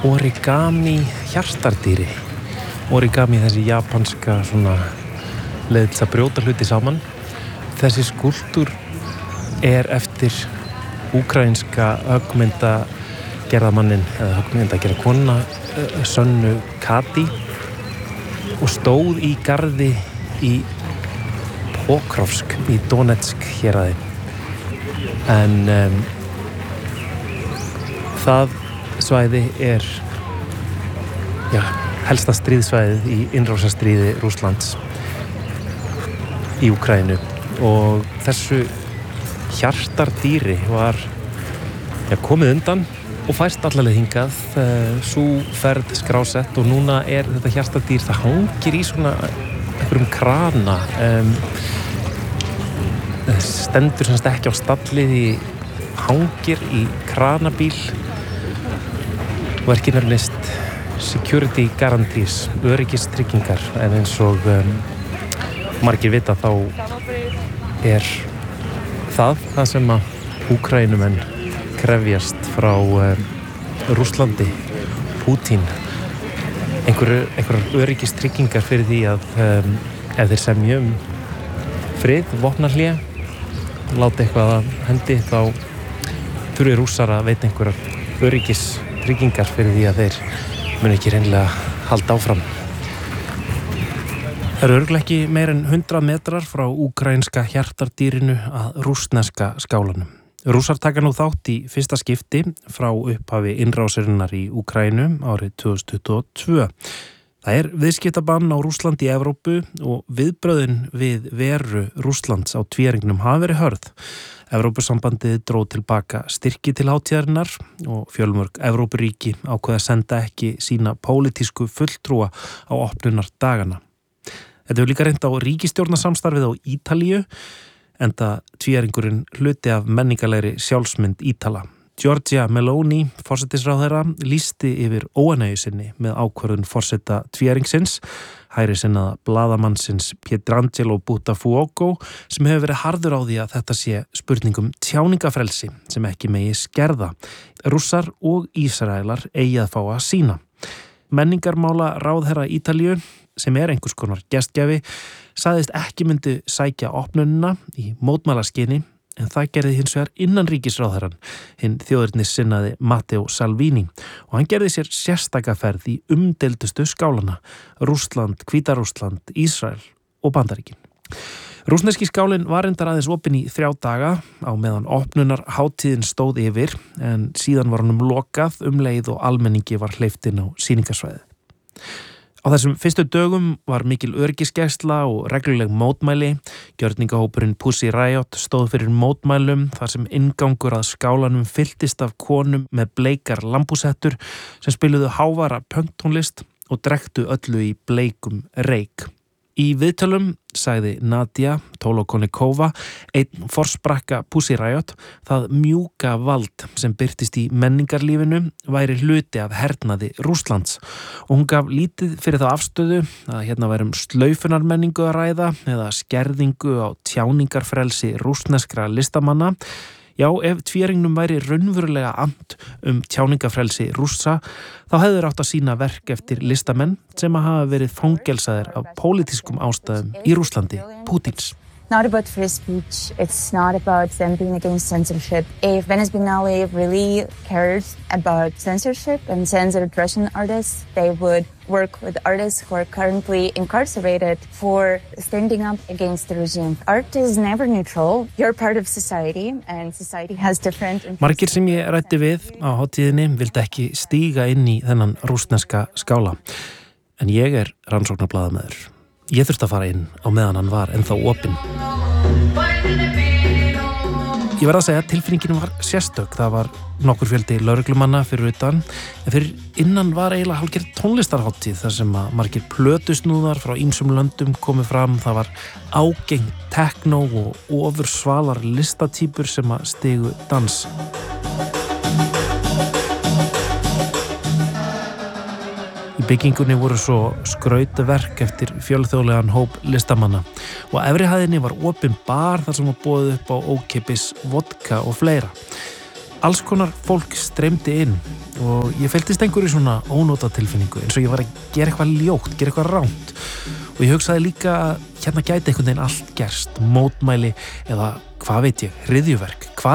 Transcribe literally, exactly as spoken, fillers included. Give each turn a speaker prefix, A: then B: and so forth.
A: origami hjartardýri. Origami, þessi japanska svona leið til að brjóta hluti saman. Þessi skúlptúr er eftir úkraínska höggmynda gerðamannin eða höggmynda gerða kona Sönnu Kati og stóð í garði í Pokrovsk í Donetsk héraði. En um, það svæði er já, helsta stríðsvæðið í innrásarstríði Rússlands í Úkraínu og þessu hjartardýri var já, komið undan og fæst allaleg hingað, uh, sú ferð skrásett og núna er þetta hjartardýr, það hangir í svona einhverjum krana, um, stendur semst ekki á stallið í hangir í kranabíl og verkið nefnist Security Guarantees, öryggistryggingar, en eins og um, margir vita þá er það það sem að Úkraínumenn krefjast frá um, Rússlandi, Pútín, einhverju, einhverjar öryggistryggingar fyrir því að um, ef þeir semja um frið, vopnahlé, láta eitthvað að hendi, þá þurfi Rússar að veita einhverjar öryggistryggingar fyrir því að þeir muni ekki reynilega halda áfram. Það eru örugglega ekki meir en hundrað metrar frá úkraínska hjartardýrinu að rússneska skálanum. Rússar taka nú þátt í fyrsta skipti frá upphafi innrásarinnar í Úkraínu árið tvö þúsund tuttugu og tvö. Það er viðskiptabann á Rússlandi í Evrópu og viðbröðin við veru Rússlands á tvíæringnum hafa verið hörð. Evrópusambandið dróð tilbaka styrki til hátíðarinnar og fjölmörg Evrópuríki ákveða að senda ekki sína pólitísku fulltrúa á opnunardagana. Þetta hefur líka reynt á ríkisstjórnarsamstarfið á Ítalíu, enda tvíæringurinn hluti af menningarlegri sjálfsmynd Ítala. Giorgia Meloni, forsætisráðherra, lýsti yfir óánægju sinni með ákvörðun forseta tvíæringsins, hægri sinnaða blaðamannsins Pietrangelo Buttafuoco, sem hefur verið harður á því að þetta sé spurningum tjáningafrelsi sem ekki megi skerða. Rússar og Ísraelar eigi að fá að sína. Menningarmála ráðherra Ítalíu, sem er einhvers konar gestgjafi, sagðist ekki myndi sækja opnunina í mótmælaskyni, en það gerði hins vegar innanríkisráðherrann, hinn þjóðernis sinnaði Matteo Salvini, og hann gerði sér sérstaka ferð í umdeildustu skálana, Rússland, Hvíta-Rússland, Ísrael og Bandaríkin. Rússneski skálinn var reyndar aðeins opinn í þrjá daga á meðan opnunar hátíðin stóð yfir, en síðan var honum lokað um leið og almenningi var hleypt inn á sýningarsvæðið. Á þessum fyrstu dögum var mikil öryggisgæsla og regluleg mótmæli. Gjörningahópurinn Pussy Riot stóð fyrir mótmælum þar sem inngangur að skálanum fylltist af konum með bleikar lambúsettur sem spiluðu hávara punktónlist og drektu öllu í bleikum reyk. Í viðtölum sagði Nadia Tolokonikova, einn forsprakka Pussy Riot, það mjúka vald sem birtist í menningarlífinu væri hluti af hernaði Rússlands og hún gaf lítið fyrir þá afstöðu að hérna væri um slaufunarmenningu að ræða eða skerðingu á tjáningarfrelsi rússneskra listamanna. Já, ef tvíæringnum væri raunverulega amt um tjáningafrelsi Rússa, þá hefðu þeir átt að sýna verk eftir listamenn sem að hafa verið fangelsaðir af pólitískum ástæðum í Rússlandi, Pútins.
B: Not about free speech, it's not about them being against censorship. If Venice Biennale really cared about censorship and censored Russian artists, they would work with artists who are currently incarcerated for standing up against the regime. Art is never neutral. You're part of society and society has different...
A: Margir sem ég ræddi við á hátíðinni vildi ekki stíga inn í þennan rússneska skála. En ég er rannsóknarblaðamaður. Ég þurfti að fara inn á meðan hann var ennþá opinn. Ég verð að segja að tilfinningin var sérstök. Það var nokkur fjöldi lögreglumanna fyrir utan, en fyrir innan var eiginlega hálfgerð tónlistarhátíð þar sem að margir plötusnúðar frá ýmsum löndum komu fram. Það var ágengt techno og ofursvalar listatýpur sem að stigu dans. Í byggingunni voru svo skrautaverk eftir fjölþjóðlegan hóp listamanna og efri hæðinni var opin bar þar sem var boðið upp á ókeypis vodka og fleira. Alls konar fólk streymdi inn, og ég fylgdist einhverju svona ónóta tilfinningu eins og ég var að gera eitthvað ljótt, gera eitthvað ránt og ég hugsaði líka að hérna gæti einhvern veginn allt gerst, mótmæli eða hvað veit ég, hryðjuverk, hvað